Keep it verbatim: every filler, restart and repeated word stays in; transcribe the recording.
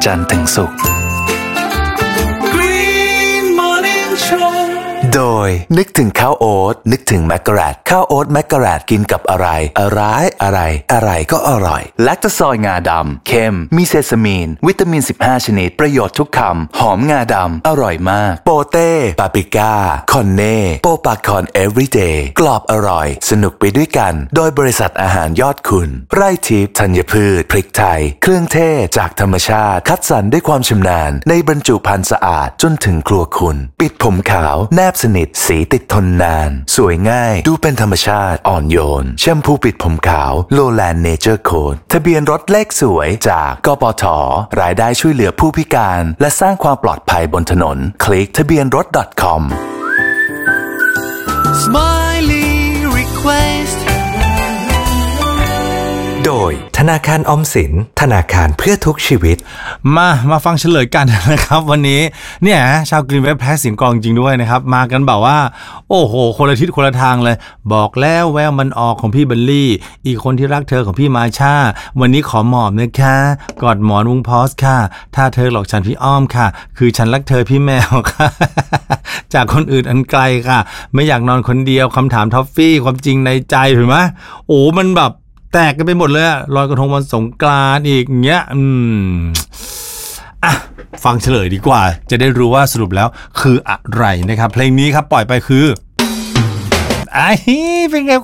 จันทร์ถึงศุกร์ Green Morning Show โดยนึกถึงข้าวโอ๊ตนึกถึงแมกกะแรดข้าวโอ๊ตแมกกะแรดกินกับอะไรอะไรอะไรอะไรก็อร่อยแลคโตซอยงาดำเค็มมีเซซามีนวิตามินสิบห้าชนิดประโยชน์ทุกคำหอมงาดำอร่อยมากโปเต้ปาปริก้าคอนเน่โปปาคอนเอฟวีเดย์กรอบอร่อยสนุกไปด้วยกันโดยบริษัทอาหารยอดคุณไร่ทิพย์ธัญพืชพริกไทยเครื่องเทศจากธรรมชาติคัดสรรด้วยความชำนาญในบรรจุภัณฑ์สะอาดจนถึงครัวคุณปิดผมขาวแนบสนิทสีติดทนนานสวยง่ายดูเป็นธรรมชาติอ่อนโยนแชมพูปิดผมขาวโลแลนด์เนเจอร์โค้ดทะเบียนรถเลขสวยจากกปท.รายได้ช่วยเหลือผู้พิการและสร้างความปลอดภัยบนถนนคลิกทะเบียนรถ .com Smiley Request โดยธนาคารออมสินธนาคารเพื่อทุกชีวิตมามาฟังเฉลยกันนะครับวันนี้เนี่ยชาวกรีนเว็บแพ้เสียงกลองจริงด้วยนะครับมากันแบบว่าโอ้โหคนละทิศคนละทางเลยบอกแล้วแววมันออกของพี่บัลลี่อีกคนที่รักเธอของพี่มาชาวันนี้ขอหมอบนะคะกอดหมอนวงพอสค่ะถ้าเธอหลอกฉันพี่อ้อมค่ะคือฉันรักเธอพี่แมวค่ะ จากคนอื่นอันไกลค่ะไม่อยากนอนคนเดียวคำถามท็อฟฟี่ความจริงในใจเห็นไหมโอ้มันแบบแตกกันไปหมดเลยลอยกระทงวันสงกรานต์อีกเงี้ยอืมอ่ะฟังเฉลยดีกว่าจะได้รู้ว่าสรุปแล้วคืออะไรนะครับเพลงนี้ครับปล่อยไปคือไอ้เป็นไง